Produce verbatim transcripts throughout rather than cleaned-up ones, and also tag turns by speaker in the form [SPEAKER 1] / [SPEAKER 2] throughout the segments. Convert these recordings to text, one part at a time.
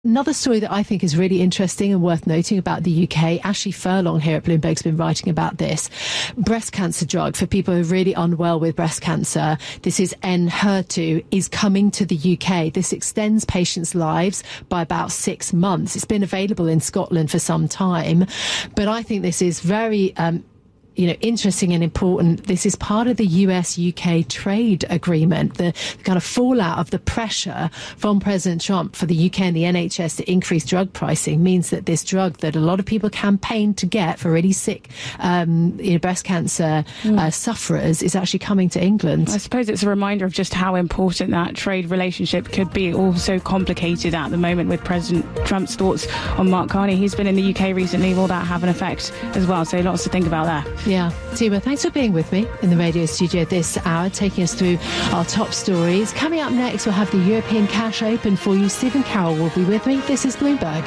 [SPEAKER 1] Another story that I think is really interesting and worth noting about the U K, Ashley Furlong here at Bloomberg has been writing about this. Breast cancer drug for people who are really unwell with breast cancer. This is Enhertu, is coming to the U K. This extends patients' lives by about six months. It's been available in Scotland for some time, but I think this is very um, you know, interesting and important. This is part of the U S U K trade agreement, the, the kind of fallout of the pressure from President Trump for the U K and the N H S to increase drug pricing means that this drug that a lot of people campaigned to get for really sick um, you know, breast cancer mm. uh, sufferers is actually coming to England.
[SPEAKER 2] I suppose it's a reminder of just how important that trade relationship could be, also complicated at the moment with President Trump's thoughts on Mark Carney. He's been in the U K recently. Will that have an effect as well? So lots to think about there.
[SPEAKER 1] Yeah. Tima, thanks for being with me in the radio studio this hour, taking us through our top stories. Coming up next, we'll have the European Cash Open for you. Stephen Carroll will be with me. This is Bloomberg.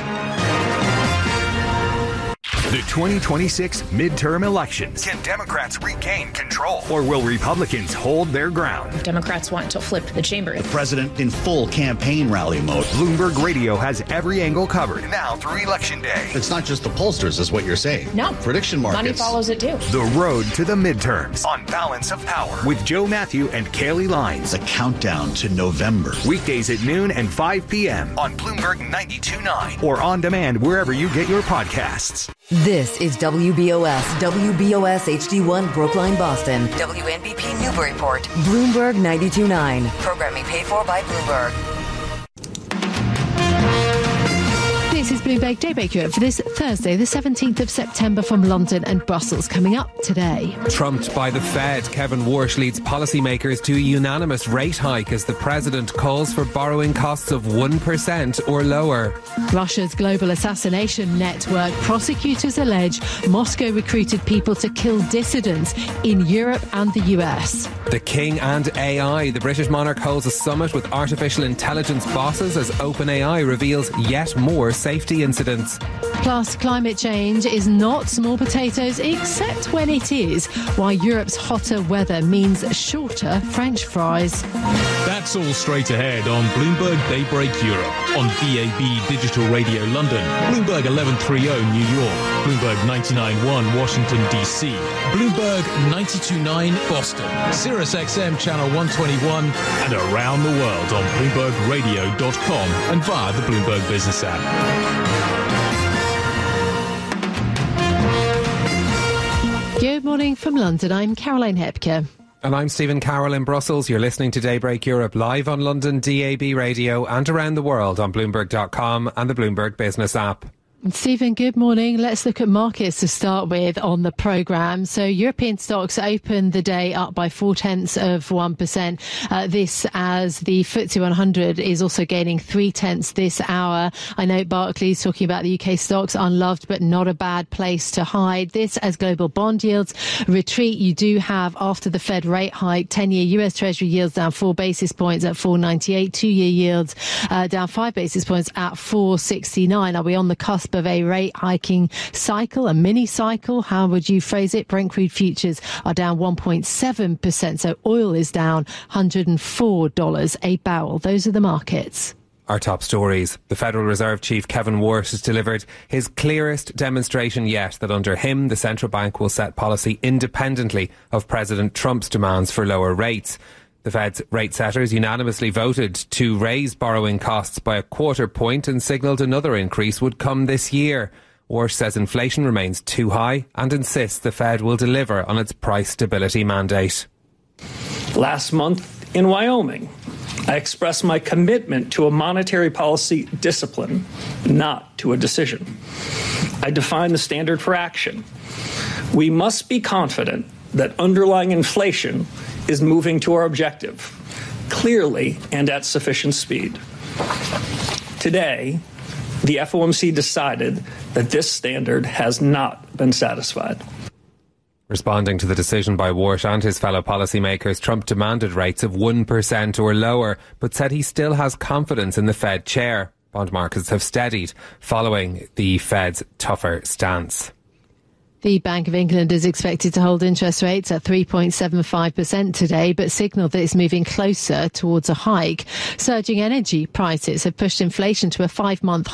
[SPEAKER 3] The twenty twenty-six midterm elections. Can Democrats regain control? Or will Republicans hold their ground?
[SPEAKER 4] Democrats want to flip the chamber.
[SPEAKER 5] The president in full campaign rally mode.
[SPEAKER 3] Bloomberg Radio has every angle covered now through Election Day.
[SPEAKER 5] It's not just the pollsters, is what you're saying.
[SPEAKER 4] No.
[SPEAKER 5] Prediction markets.
[SPEAKER 4] Money follows it too.
[SPEAKER 3] The road to the midterms on Balance of Power with Joe Matthew and Kaylee Lines.
[SPEAKER 5] The countdown to November.
[SPEAKER 3] Weekdays at noon and five p.m. on Bloomberg ninety-two point nine or on demand wherever you get your podcasts.
[SPEAKER 6] This is W B O S, W B O S H D one Brookline, Boston. W N B P Newburyport. Bloomberg ninety-two point nine. Programming paid for by Bloomberg.
[SPEAKER 1] This is Bloomberg Daybreak Europe for this Thursday, the seventeenth of September, from London and Brussels. Coming up today.
[SPEAKER 7] Trumped by the Fed, Kevin Warsh leads policymakers to a unanimous rate hike as the president calls for borrowing costs of one percent or lower.
[SPEAKER 1] Russia's global assassination network. Prosecutors allege Moscow recruited people to kill dissidents in Europe and the U S.
[SPEAKER 7] The King and A I. The British monarch holds a summit with artificial intelligence bosses as OpenAI reveals yet more safety incidents.
[SPEAKER 1] Plus, climate change is not small potatoes, except when it is. Why Europe's hotter weather means shorter French fries.
[SPEAKER 8] That's all straight ahead on Bloomberg Daybreak Europe on D A B Digital Radio London, Bloomberg eleven thirty New York, Bloomberg ninety-nine point one Washington D C, Bloomberg ninety-two point nine Boston, Sirius X M Channel one twenty-one, and around the world on Bloomberg Radio dot com and via the Bloomberg Business app.
[SPEAKER 1] Good morning from London. I'm Caroline Hepker.
[SPEAKER 7] And I'm Stephen Carroll in Brussels. You're listening to Daybreak Europe live on London D A B Radio and around the world on Bloomberg dot com and the Bloomberg Business app.
[SPEAKER 1] Stephen, good morning. Let's look at markets to start with on the programme. So European stocks opened the day up by four tenths of one percent. Uh, this as the F T S E one hundred is also gaining three tenths this hour. I know Barclays talking about the U K stocks, unloved but not a bad place to hide. This as global bond yields retreat. You do have, after the Fed rate hike, ten-year U S Treasury yields down four basis points at four ninety-eight. Two-year yields uh, down five basis points at four sixty-nine. Are we on the cusp of a rate hiking cycle, a mini cycle? How would you phrase it? Brent crude futures are down one point seven percent. So oil is down one hundred four dollars a barrel. Those are the markets.
[SPEAKER 7] Our top stories. The Federal Reserve Chief Kevin Warsh has delivered his clearest demonstration yet that under him the central bank will set policy independently of President Trump's demands for lower rates. The Fed's rate setters unanimously voted to raise borrowing costs by a quarter point and signalled another increase would come this year. Warsh says inflation remains too high and insists the Fed will deliver on its price stability mandate.
[SPEAKER 9] Last month in Wyoming, I expressed my commitment to a monetary policy discipline, not to a decision. I defined the standard for action. We must be confident that underlying inflation is moving to our objective, clearly and at sufficient speed. Today, the F O M C decided that this standard has not been satisfied.
[SPEAKER 7] Responding to the decision by Warsh and his fellow policymakers, Trump demanded rates of one percent or lower, but said he still has confidence in the Fed chair. Bond markets have steadied following the Fed's tougher stance.
[SPEAKER 1] The Bank of England is expected to hold interest rates at three point seven five percent today, but signalled that it's moving closer towards a hike. Surging energy prices have pushed inflation to a five-month